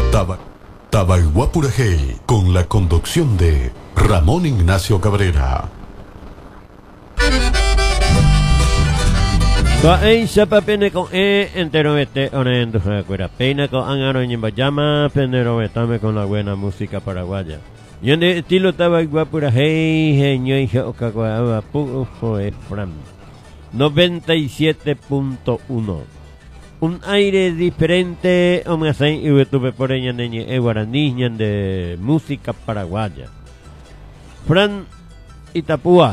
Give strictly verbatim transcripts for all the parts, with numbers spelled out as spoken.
Taba, Tabaiguapurajey, con la conducción de Ramón Ignacio Cabrera. Ay, sapa pene con e entero vete onendo fuera pena con angaro nyambajama penero vetame con la buena música paraguaya. Y en el estilo Tabaiguapurajey, genio y okagua pu fue Fran. noventa y siete punto uno. Un aire diferente, o me hacen y tuve por ella neñe e guaraniña de música paraguaya. Fran Itapúa.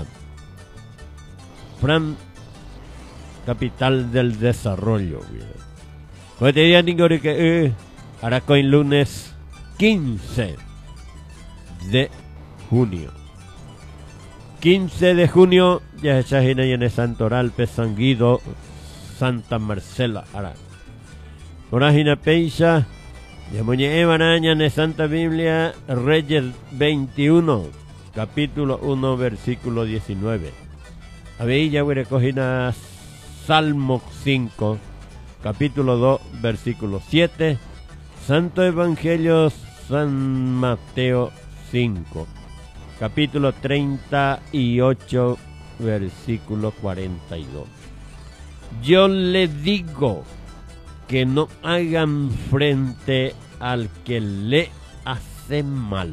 Fran, capital del desarrollo. Cotidiano que hará con lunes quince de junio. quince de junio, ya se en el Santoral Pesanguido, Santa Marcela, Ara. Oragina Peixa, de Moñe Baraña, en Santa Biblia, Reyes veintiuno, capítulo uno, versículo diecinueve. Avilla Huerecojina, Salmo cinco, capítulo dos, versículo siete. Santo Evangelio San Mateo cinco. Capítulo treinta y ocho, versículo cuarenta y dos. Yo le digo que no hagan frente al que le hace mal.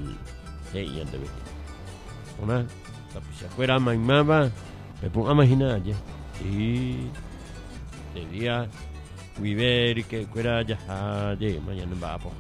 Una, si fuera mamá, me pongo a imaginar ya. Sí, sería, ver que fuera ya, mañana va a